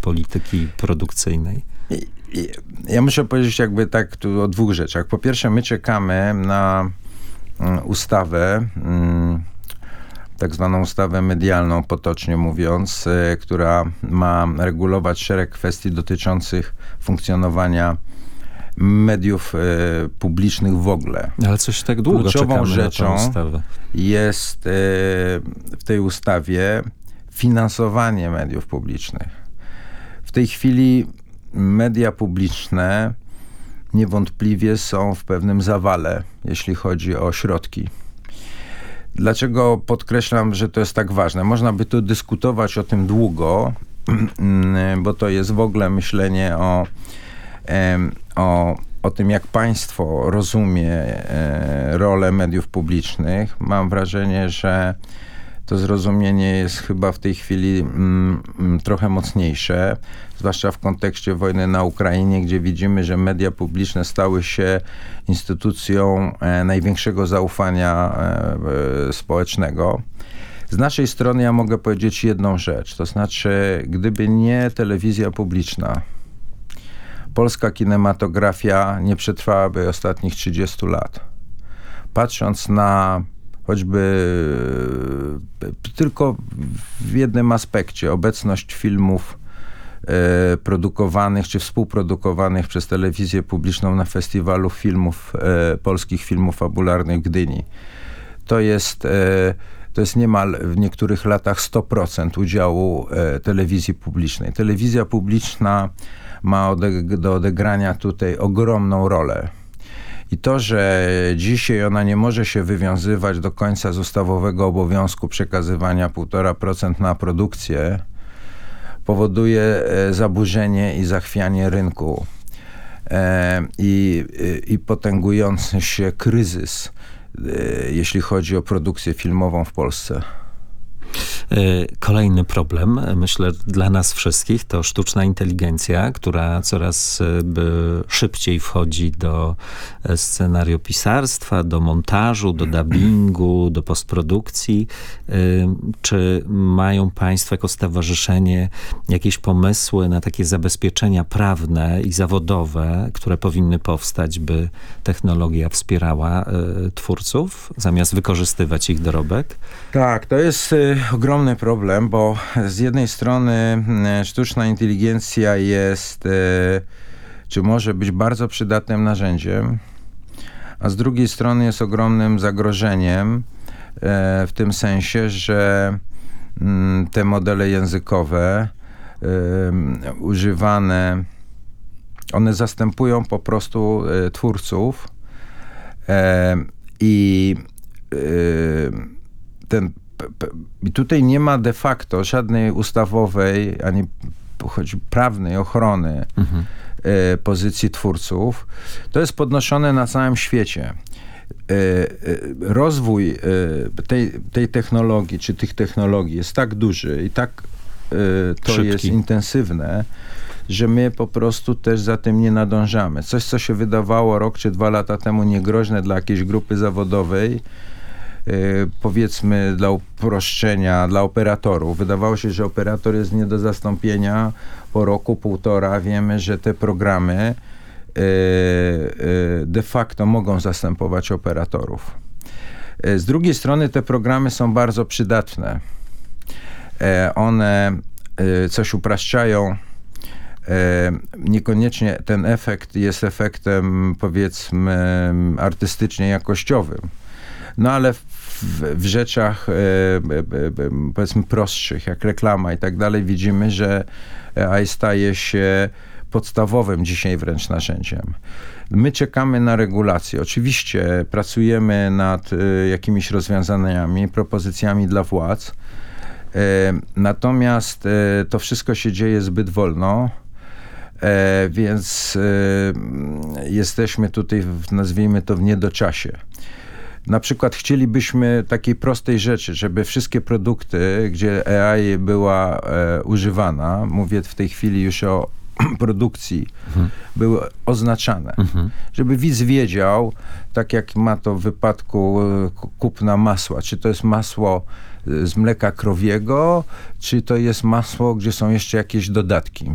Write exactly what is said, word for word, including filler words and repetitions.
polityki produkcyjnej? I, i, ja muszę powiedzieć jakby tak tu o dwóch rzeczach. Po pierwsze, my czekamy na um, ustawę, um, tak zwaną ustawę medialną, potocznie mówiąc, y, która ma regulować szereg kwestii dotyczących funkcjonowania mediów y, publicznych w ogóle. Ale coś tak długo Kluczową czekamy rzeczą na tę ustawę. jest y, w tej ustawie finansowanie mediów publicznych. W tej chwili media publiczne niewątpliwie są w pewnym zawale, jeśli chodzi o środki. Dlaczego podkreślam, że to jest tak ważne? Można by tu dyskutować o tym długo, bo to jest w ogóle myślenie o, o, o tym, jak państwo rozumie rolę mediów publicznych. Mam wrażenie, że to zrozumienie jest chyba w tej chwili mm, trochę mocniejsze, zwłaszcza w kontekście wojny na Ukrainie, gdzie widzimy, że media publiczne stały się instytucją e, największego zaufania e, e, społecznego. Z naszej strony ja mogę powiedzieć jedną rzecz, to znaczy, gdyby nie telewizja publiczna, polska kinematografia nie przetrwałaby ostatnich trzydziestu lat. Patrząc na choćby tylko w jednym aspekcie, obecność filmów e, produkowanych czy współprodukowanych przez telewizję publiczną na festiwalu filmów, e, polskich filmów fabularnych w Gdyni. To jest, e, to jest niemal w niektórych latach sto procent udziału e, telewizji publicznej. Telewizja publiczna ma odeg- do odegrania tutaj ogromną rolę. I to, że dzisiaj ona nie może się wywiązywać do końca z ustawowego obowiązku przekazywania półtora procent na produkcję, powoduje zaburzenie i zachwianie rynku e, i, i potęgujący się kryzys, e, jeśli chodzi o produkcję filmową w Polsce. Kolejny problem, myślę, dla nas wszystkich, to sztuczna inteligencja, która coraz szybciej wchodzi do scenariopisarstwa, do montażu, do dubbingu, do postprodukcji. Czy mają państwo jako stowarzyszenie jakieś pomysły na takie zabezpieczenia prawne i zawodowe, które powinny powstać, by technologia wspierała twórców, zamiast wykorzystywać ich dorobek? Tak, to jest ogromny problem, bo z jednej strony sztuczna inteligencja jest, czy może być bardzo przydatnym narzędziem, a z drugiej strony jest ogromnym zagrożeniem w tym sensie, że te modele językowe używane, one zastępują po prostu twórców i ten I tutaj nie ma de facto żadnej ustawowej, ani choć prawnej ochrony mhm. e, pozycji twórców. To jest podnoszone na całym świecie. E, e, rozwój e, tej, tej technologii, czy tych technologii jest tak duży i tak e, to Szybki. jest intensywne, że my po prostu też za tym nie nadążamy. Coś, co się wydawało rok czy dwa lata temu niegroźne dla jakiejś grupy zawodowej, powiedzmy dla uproszczenia, dla operatorów. Wydawało się, że operator jest nie do zastąpienia. Po roku, półtora wiemy, że te programy de facto mogą zastępować operatorów. Z drugiej strony te programy są bardzo przydatne. One coś upraszczają. Niekoniecznie ten efekt jest efektem, powiedzmy, artystycznie jakościowym. No ale w, w rzeczach e, e, powiedzmy prostszych, jak reklama i tak dalej, widzimy, że A I staje się podstawowym dzisiaj wręcz narzędziem. My czekamy na regulację. Oczywiście pracujemy nad e, jakimiś rozwiązaniami, propozycjami dla władz. E, natomiast e, to wszystko się dzieje zbyt wolno. E, więc e, jesteśmy tutaj, w, nazwijmy to, w niedoczasie. Na przykład chcielibyśmy takiej prostej rzeczy, żeby wszystkie produkty, gdzie A I była e, używana, mówię w tej chwili już o produkcji, mhm. były oznaczane. Mhm. Żeby widz wiedział, tak jak ma to w wypadku e, kupna masła, czy to jest masło z mleka krowiego, czy to jest masło, gdzie są jeszcze jakieś dodatki.